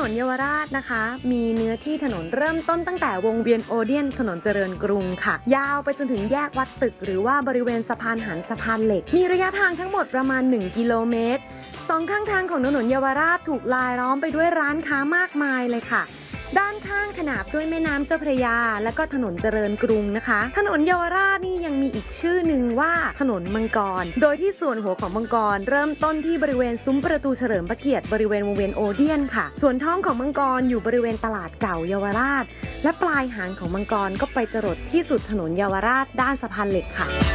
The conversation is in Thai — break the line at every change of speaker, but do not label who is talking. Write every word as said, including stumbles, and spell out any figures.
นเยาวราชนะคะมีเนื้อที่ถนนเริ่มต้นตั้งแต่วงเวียนโอเดียนถนนเจริญกรุงค่ะยาวไปจนถึงแยกวัดตึกหรือว่าบริเวณสะพานหันสะพานเหล็กมีระยะทางทั้งหมดประมาณหนึ่งกิโลเมตรสองข้างทางของถนนเยาวราชถูกลายล้อมไปด้วยร้านค้ามากมายเลยค่ะด้านข้างขนาบด้วยแม่น้ำเจ้าพระยาและก็ถนนเจริญกรุงนะคะถนนเยาวราชนี่ยังมีอีกชื่อหนึ่งว่าถนนมังกรโดยที่ส่วนหัวของมังกรเริ่มต้นที่บริเวณซุ้มประตูเฉลิมพระเกียรติบริเวณวงเวียนโอเดียนค่ะส่วนท้องของมังกรอยู่บริเวณตลาดเก่าเยาวราชและปลายหางของมังกรก็ไปจรดที่สุดถนนเยาวราชด้านสะพานเหล็กค่ะ